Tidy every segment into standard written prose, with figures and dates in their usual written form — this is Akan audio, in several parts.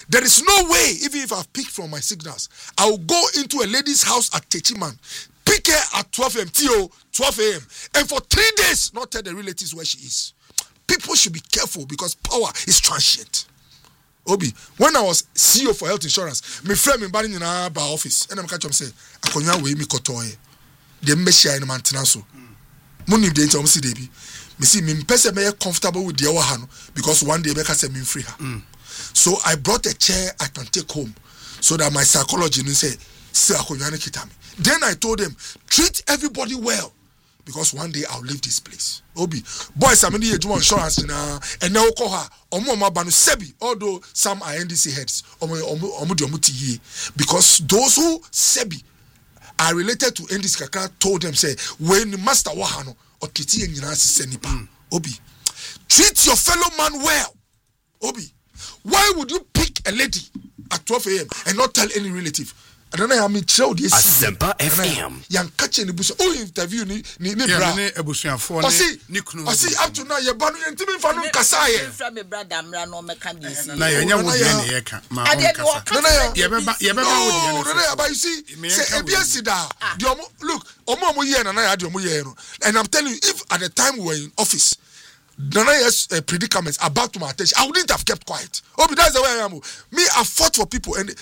There is no way, even if I've picked from my signals, I will go into a lady's house at Techiman, pick her at 12 a.m. till 12 a.m. and for 3 days not tell the relatives where she is. People should be careful because power is transient. Obi, when I was CEO for health insurance, my friend in Bani in our office, and I'm catch him say, "Akonya we mi kotoye." The meshia in maintenance. Money the interm see debi. Me see me person me comfortable with the other because one day make say me free her. So I brought a chair I can take home, so that my psychology will say akonya ne kita me. Then I told them treat everybody well. Because one day I'll leave this place. Obi, boys, I'm in the insurance now, and now call her Omo Banu Sebi, although some are NDC heads, because those who Sebi are related to NDC Kaka told them, say, when Master Wahano or Kiti and Senipa, Obi, treat your fellow man well. Obi, why would you pick a lady at 12 a.m. and not tell any relative? I don't know how many child this Asempa FM. Young catching the bush. Oh, interview ni bra. I see up to now you banu intimi fanu kasaye. From me brother amra no meka DC. Na yenya wo de ye ka. Ma ye beba wo de no, but you see, say ebia da. Look, omo ye na ya de omo ye no. And I'm telling you, if at the time we were in office, Nanaya's predicaments are brought to my attention, I wouldn't have kept quiet. Oh, but that's the way I am. Me, I fought for people, and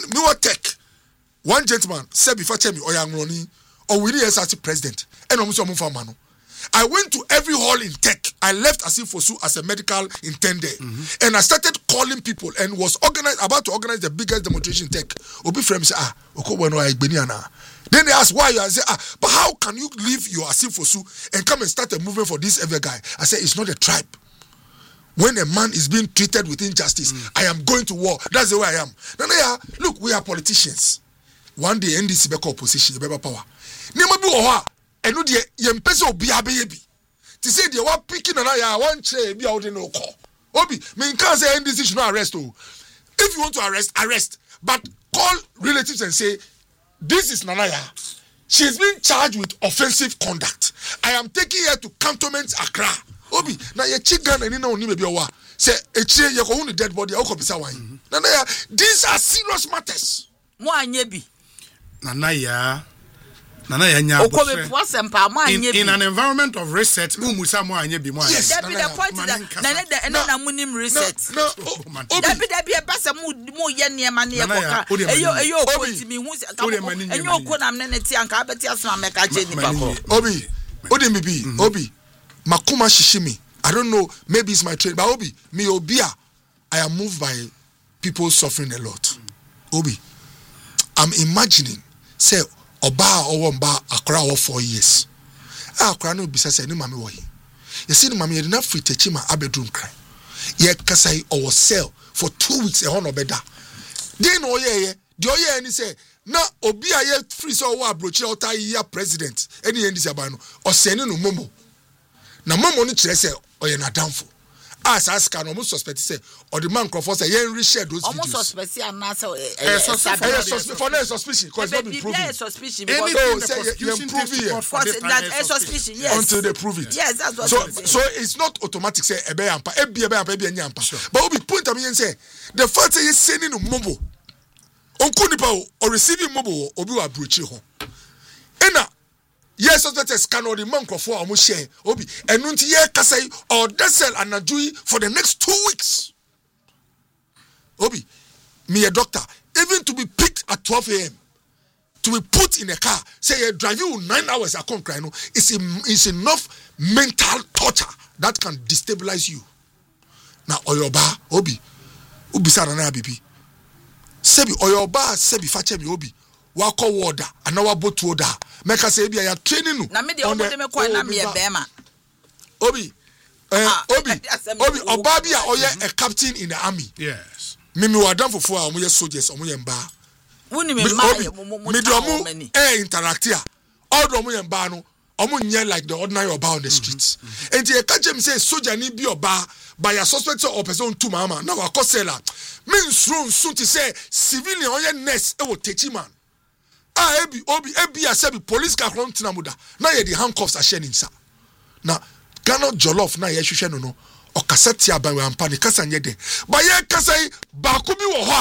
one gentleman said before me, Oyangroni, or we need as president, and I went to every hall in tech. I left Asif-Fosu as a medical intendant, and I started calling people and was about to organize the biggest demonstration in tech. Obi Frem said, then they asked why you. I said, but how can you leave your Asif-Fosu and come and start a movement for this other guy? I said, it's not a tribe. When a man is being treated with injustice, I am going to war. That's the way I am. Look, we are politicians. One day NDC be opposition, be power. Nema bi wo ho a eno de yempese obi abeyebi. Ti say de wa picking na ya one chair bi a wo de no call. Obi, me can say NDC should not arrest oh. If you want to arrest, but call relatives and say this is Nanaya. She's been charged with offensive conduct. I am taking her to Cantonment Accra. Obi, na ye chigan and no ni maybe owa. Say echire ye ko hu the dead body, how come bisa wan? Nanaya, these are serious matters. Mo anyebi. Nanaya nya in an environment of reset umusa mo anya bi mo yes that be the point that na munim reset that be basa mo ye niema na yekoka eyo okoti mi hu enyo okona amne ti anka abeti asema meka je ni bako obi obi makuma shishimi. I don't know, maybe it's my trade, but obi me obia I am moved by people suffering a lot. Obi, I'm imagining say Oba Owomba Accra 4 years. Accra no bisa say ni mami wo hi. You see the mami ye na free techima abedroom cry. Ye kasai or sell for 2 weeks e ho no beda. Then oye the oye ni say na obi aye free so wo abrochi ota year president any ndisi aban no o se ni no momo. Na momo ni kire say oye na downfall. As aska no mo suspect say or the man crofo say yen reshare those videos. Almost suspect na say for no suspicion because not be proven. Suspicion because that's suspicion yes until they prove it. Yes, that's what so it's not automatic say ebe ampa anyampa. But we point am yen say the fact say you sending no mobo onko nipa or receiving mobo obi wa brochi ho. Ena yes, suspects can or the man for almost share obi and until ye kasai or desel and najui for the next 2 weeks. Obi, me a doctor, even to be picked at 12 a.m. to be put in a car, say you're driving 9 hours, I can't cry. No, it's enough mental torture that can destabilize you. Now, Oyoba, Obi, Sarana Bibi, Sebi, Oyoba, Sebi, Fache, Obi. Wako water and our boat water. Make us say we are training you. Na me de omo me kwa na me bema. Obi, Obabia oye a captain in the army. Yes. Me wa done for 4 hours. Omo soldiers. Omo yemba. Wuni me ma me do omo interact here. All do omo yemba no. Omo nye like the ordinary oba on the streets. And the catch me say soldier ni bi oba by a suspect or person to mama. Now wa kosela. Me soon to say civilian oye nurse e wo techi man. Ebi asebi police ka kron tinamuda na ye the handcuffs are sharing sa na Ghana jollof na ye hwehwe no okasa tia ban we ampa ne kasa nye de ba ye kasa ba ko bi wo ho